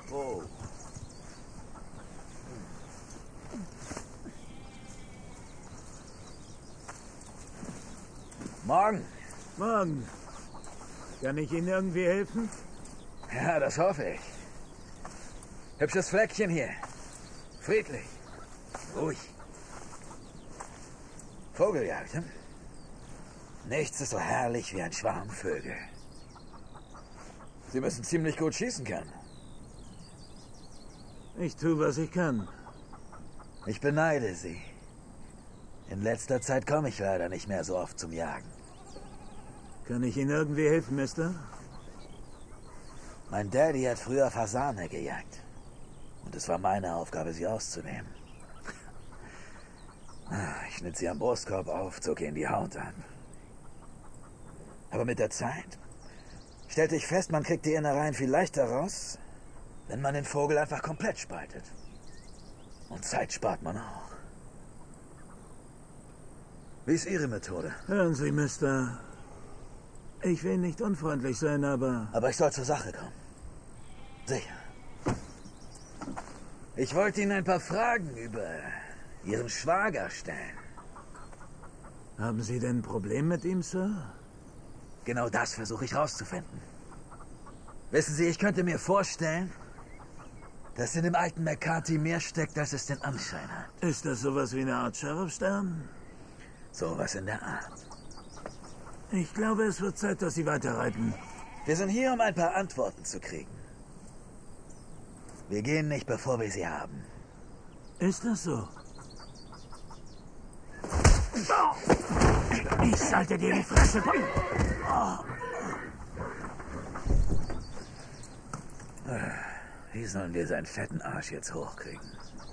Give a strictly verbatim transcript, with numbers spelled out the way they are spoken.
Oh. Morgen. Morgen. Kann ich Ihnen irgendwie helfen? Ja, das hoffe ich. Hübsches Fleckchen hier. Friedlich. Ruhig. Vogeljagd, hm? Nichts ist so herrlich wie ein Schwarm Vögel. Sie müssen ziemlich gut schießen können. Ich tue, was ich kann. Ich beneide Sie. In letzter Zeit komme ich leider nicht mehr so oft zum Jagen. Kann ich Ihnen irgendwie helfen, Mister? Mein Daddy hat früher Fasane gejagt. Und es war meine Aufgabe, sie auszunehmen. Ich schnitt sie am Brustkorb auf, zog ihnen die Haut ab. Aber mit der Zeit stellte ich fest, man kriegt die Innereien viel leichter raus, wenn man den Vogel einfach komplett spaltet. Und Zeit spart man auch. Wie ist Ihre Methode? Hören Sie, Mister. Ich will nicht unfreundlich sein, aber... Aber ich soll zur Sache kommen. Sicher. Ich wollte Ihnen ein paar Fragen über Ihren Schwager stellen. Haben Sie denn ein Problem mit ihm, Sir? Genau das versuche ich rauszufinden. Wissen Sie, ich könnte mir vorstellen, dass in dem alten McCarthy mehr steckt, als es den Anschein hat. Ist das sowas wie eine Art Sheriffstern? Sowas in der Art. Ich glaube, es wird Zeit, dass Sie weiterreiten. Wir sind hier, um ein paar Antworten zu kriegen. Wir gehen nicht, bevor wir sie haben. Ist das so? Ich sollte dir die Fresse... Oh. Wie sollen wir seinen fetten Arsch jetzt hochkriegen?